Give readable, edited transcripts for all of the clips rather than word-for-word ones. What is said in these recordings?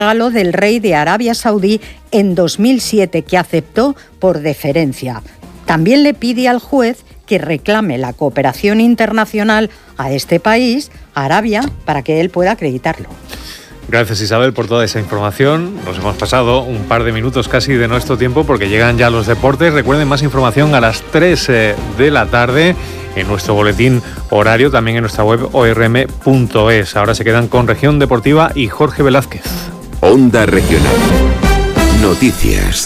regalo del rey de Arabia Saudí en 2007, que aceptó por deferencia. También le pide al juez que reclame la cooperación internacional a este país, a Arabia, para que él pueda acreditarlo. Gracias, Isabel, por toda esa información. Nos hemos pasado un par de minutos casi de nuestro tiempo porque llegan ya los deportes. Recuerden, más información a las 3 de la tarde en nuestro boletín horario, también en nuestra web orm.es. Ahora se quedan con Región Deportiva y Jorge Velázquez. Onda Regional. Noticias.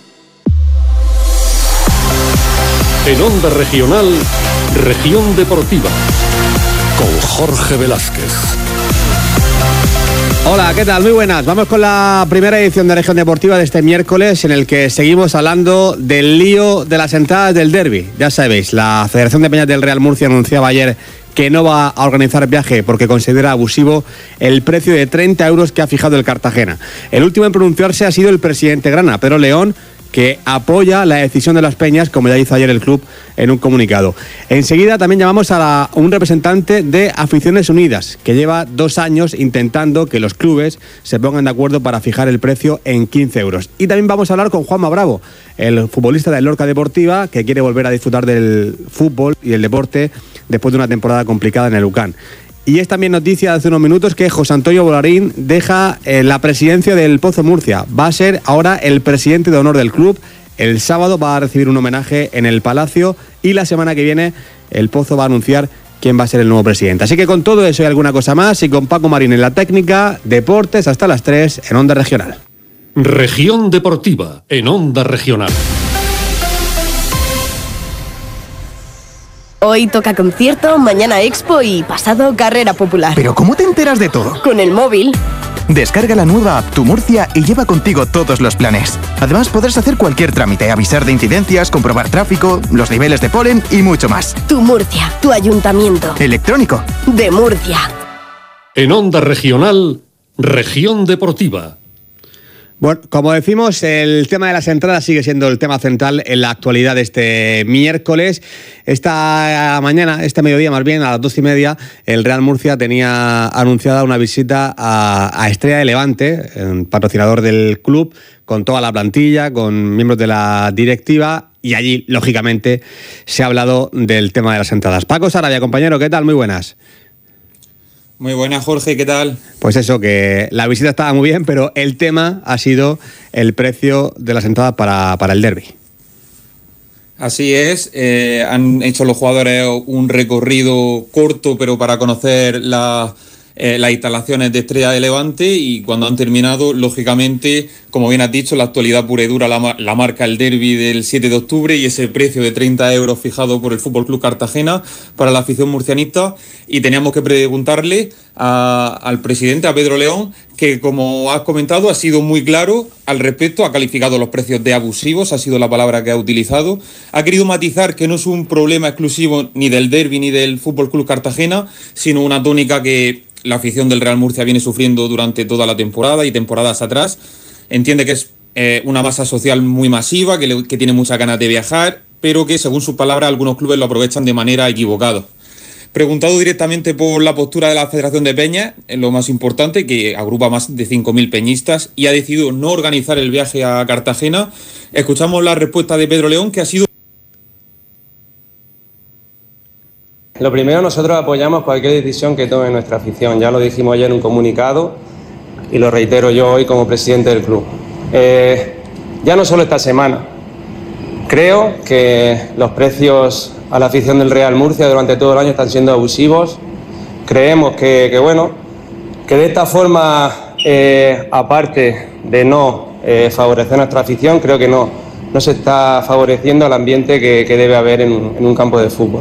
En Onda Regional, Región Deportiva, con Jorge Velázquez. Hola, ¿qué tal? Muy buenas. Vamos con la primera edición de Región Deportiva de este miércoles, en el que seguimos hablando del lío de las entradas del derbi. Ya sabéis, la Federación de Peñas del Real Murcia anunciaba ayer que no va a organizar viaje porque considera abusivo el precio de 30 euros que ha fijado el Cartagena. El último en pronunciarse ha sido el presidente grana, Pedro León, que apoya la decisión de las Peñas, como ya hizo ayer el club en un comunicado. Enseguida también llamamos a un representante de Aficiones Unidas, que lleva 2 años intentando que los clubes se pongan de acuerdo para fijar el precio en 15 euros. Y también vamos a hablar con Juanma Bravo, el futbolista del Lorca Deportiva, que quiere volver a disfrutar del fútbol y el deporte después de una temporada complicada en el UCAN. Y es también noticia de hace unos minutos que José Antonio Bolarín deja la presidencia del Pozo Murcia. Va a ser ahora el presidente de honor del club. El sábado va a recibir un homenaje en el Palacio y la semana que viene el Pozo va a anunciar quién va a ser el nuevo presidente. Así que con todo eso y alguna cosa más, y con Paco Marín en la técnica, deportes hasta las 3 en Onda Regional. Región Deportiva en Onda Regional. Hoy toca concierto, mañana expo y pasado carrera popular. ¿Pero cómo te enteras de todo? Con el móvil. Descarga la nueva app Tu Murcia y lleva contigo todos los planes. Además podrás hacer cualquier trámite, avisar de incidencias, comprobar tráfico, los niveles de polen y mucho más. Tu Murcia, tu ayuntamiento. Electrónico. De Murcia. En Onda Regional, Región Deportiva. Bueno, como decimos, el tema de las entradas sigue siendo el tema central en la actualidad de este miércoles. Esta mañana, este mediodía más bien, a las 2:30, el Real Murcia tenía anunciada una visita a Estrella de Levante, patrocinador del club, con toda la plantilla, con miembros de la directiva, y allí, lógicamente, se ha hablado del tema de las entradas. Paco Sarabia, compañero, ¿qué tal? Muy buenas. Muy buenas, Jorge, ¿qué tal? Pues eso, que la visita estaba muy bien, pero el tema ha sido el precio de las entradas para el derbi. Así es, han hecho los jugadores un recorrido corto, pero para conocer las instalaciones de Estrella de Levante, y cuando han terminado, lógicamente, como bien has dicho, la actualidad pura y dura la marca el derbi del 7 de octubre y ese precio de 30 euros fijado por el Fútbol Club Cartagena para la afición murcianista. Y teníamos que preguntarle al presidente, a Pedro León, que, como has comentado, ha sido muy claro al respecto, ha calificado los precios de abusivos, ha sido la palabra que ha utilizado, ha querido matizar que no es un problema exclusivo ni del derbi ni del Fútbol Club Cartagena, sino una tónica que la afición del Real Murcia viene sufriendo durante toda la temporada y temporadas atrás. Entiende que es una masa social muy masiva, que tiene muchas ganas de viajar, pero que, según sus palabras, algunos clubes lo aprovechan de manera equivocada. Preguntado directamente por la postura de la Federación de Peñas, lo más importante, que agrupa más de 5.000 peñistas y ha decidido no organizar el viaje a Cartagena, escuchamos la respuesta de Pedro León, que ha sido... Lo primero, nosotros apoyamos cualquier decisión que tome nuestra afición. Ya lo dijimos ayer en un comunicado y lo reitero yo hoy como presidente del club. Ya no solo esta semana. Creo que los precios a la afición del Real Murcia durante todo el año están siendo abusivos. Creemos que de esta forma, aparte de no favorecer a nuestra afición, creo que no se está favoreciendo el ambiente que debe haber en un campo de fútbol.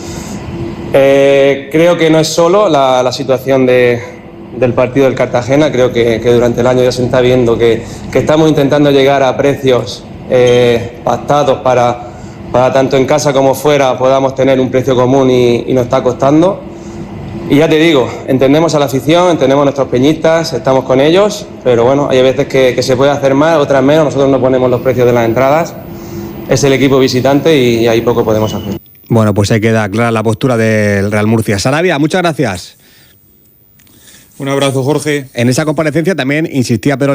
Creo que no es solo la situación del partido del Cartagena. Creo que durante el año ya se está viendo que estamos intentando llegar a precios pactados para tanto en casa como fuera podamos tener un precio común y nos está costando. Y ya te digo, entendemos a la afición, entendemos a nuestros peñistas, estamos con ellos, pero bueno, hay veces que se puede hacer más, otras menos. Nosotros no ponemos los precios de las entradas, es el equipo visitante y ahí poco podemos hacer. Bueno, pues ahí queda clara la postura del Real Murcia. Sarabia, muchas gracias. Un abrazo, Jorge. En esa comparecencia también insistía Pedro